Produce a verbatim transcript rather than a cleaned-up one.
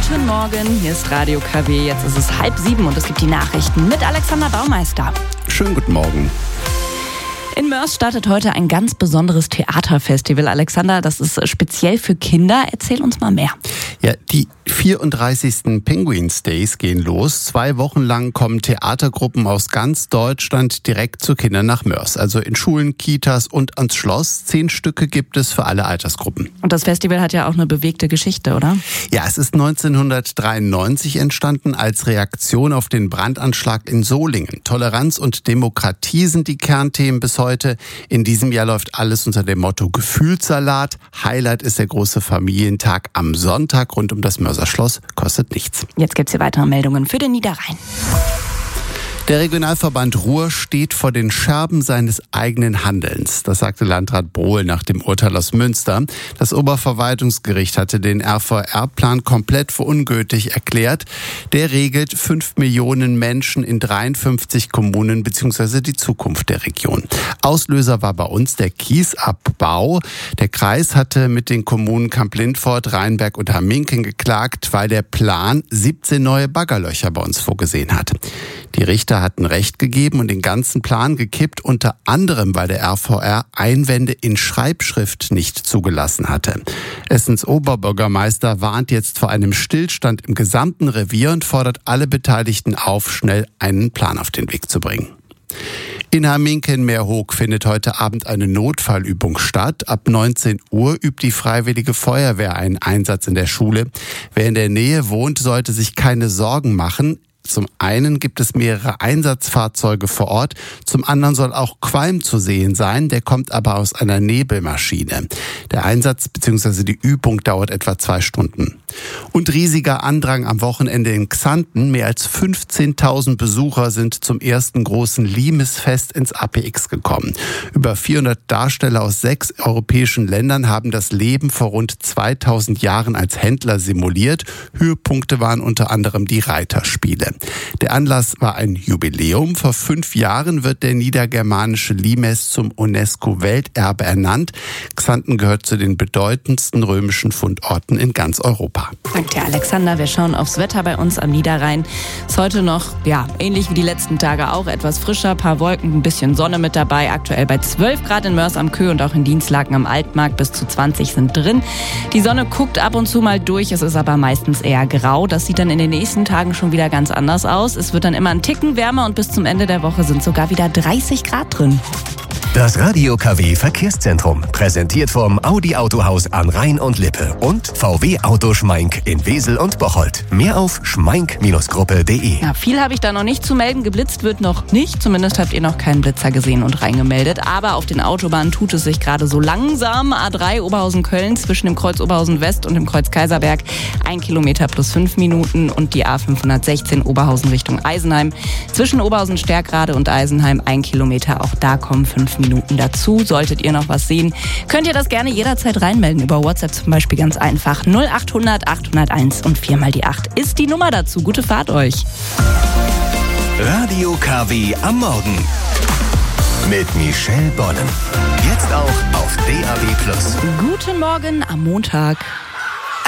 Guten Morgen, hier ist Radio K W. Jetzt ist es halb sieben und es gibt die Nachrichten mit Alexander Baumeister. Schönen guten Morgen. In Moers startet heute ein ganz besonderes Theaterfestival. Alexander, das ist speziell für Kinder. Erzähl uns mal mehr. Ja, die vierunddreißigsten Penguins Days gehen los. Zwei Wochen lang kommen Theatergruppen aus ganz Deutschland direkt zu Kindern nach Moers. Also in Schulen, Kitas und ans Schloss. Zehn Stücke gibt es für alle Altersgruppen. Und das Festival hat ja auch eine bewegte Geschichte, oder? Ja, es ist neunzehnhundertdreiundneunzig entstanden als Reaktion auf den Brandanschlag in Solingen. Toleranz und Demokratie sind die Kernthemen bis heute. In diesem Jahr läuft alles unter dem Motto Gefühlssalat. Highlight ist der große Familientag am Sonntag rund um das Moerser Schloss. Kostet nichts. Jetzt gibt's hier weitere Meldungen für den Niederrhein. Der Regionalverband Ruhr steht vor den Scherben seines eigenen Handelns. Das sagte Landrat Brohl nach dem Urteil aus Münster. Das Oberverwaltungsgericht hatte den R V R-Plan komplett für ungültig erklärt. Der regelt fünf Millionen Menschen in dreiundfünfzig Kommunen bzw. die Zukunft der Region. Auslöser war bei uns der Kiesabbau. Der Kreis hatte mit den Kommunen Kamp-Lindfort, Rheinberg und Hamminkeln geklagt, weil der Plan siebzehn neue Baggerlöcher bei uns vorgesehen hat. Die Richter hatten Recht gegeben und den ganzen Plan gekippt, unter anderem, weil der R V R Einwände in Schreibschrift nicht zugelassen hatte. Essens Oberbürgermeister warnt jetzt vor einem Stillstand im gesamten Revier und fordert alle Beteiligten auf, schnell einen Plan auf den Weg zu bringen. In Hamminkeln-Meerhoek findet heute Abend eine Notfallübung statt. Ab neunzehn Uhr übt die Freiwillige Feuerwehr einen Einsatz in der Schule. Wer in der Nähe wohnt, sollte sich keine Sorgen machen. Zum einen gibt es mehrere Einsatzfahrzeuge vor Ort, zum anderen soll auch Qualm zu sehen sein, der kommt aber aus einer Nebelmaschine. Der Einsatz bzw. die Übung dauert etwa zwei Stunden. Und riesiger Andrang am Wochenende in Xanten. Mehr als fünfzehntausend Besucher sind zum ersten großen Limes-Fest ins A P X gekommen. Über vierhundert Darsteller aus sechs europäischen Ländern haben das Leben vor rund zweitausend Jahren als Händler simuliert. Höhepunkte waren unter anderem die Reiterspiele. Der Anlass war ein Jubiläum. Vor fünf Jahren wird der niedergermanische Limes zum UNESCO-Welterbe ernannt. Xanten gehört zu den bedeutendsten römischen Fundorten in ganz Europa. Danke dir, Alexander. Wir schauen aufs Wetter bei uns am Niederrhein. Ist heute noch, ja, ähnlich wie die letzten Tage auch etwas frischer. Paar Wolken, ein bisschen Sonne mit dabei. Aktuell bei zwölf Grad in Moers am Köh und auch in Dienstlaken am Altmarkt. Bis zu zwanzig sind drin. Die Sonne guckt ab und zu mal durch. Es ist aber meistens eher grau. Das sieht dann in den nächsten Tagen schon wieder ganz anders aus. Es wird dann immer ein Ticken wärmer und bis zum Ende der Woche sind sogar wieder dreißig Grad drin. Das Radio K W Verkehrszentrum, präsentiert vom Audi Autohaus an Rhein und Lippe und V W Auto Schmeink in Wesel und Bocholt. Mehr auf schmeink Gruppe punkt de. Ja, viel habe ich da noch nicht zu melden. Geblitzt wird noch nicht. Zumindest habt ihr noch keinen Blitzer gesehen und reingemeldet. Aber auf den Autobahnen tut es sich gerade so langsam. A drei Oberhausen-Köln zwischen dem Kreuz Oberhausen West und dem Kreuz Kaiserberg. Ein Kilometer plus fünf Minuten. Und die A fünfhundertsechzehn Oberhausen Richtung Eisenheim. Zwischen Oberhausen-Stärkrade und Eisenheim ein Kilometer. Auch da kommen fünf Minuten dazu. Solltet ihr noch was sehen, könnt ihr das gerne jederzeit reinmelden. Über WhatsApp zum Beispiel ganz einfach. null achthundert achthunderteins und vier mal die acht ist die Nummer dazu. Gute Fahrt euch. Radio K W am Morgen. Mit Michelle Bonnen. Jetzt auch auf D A B plus. Guten Morgen am Montag.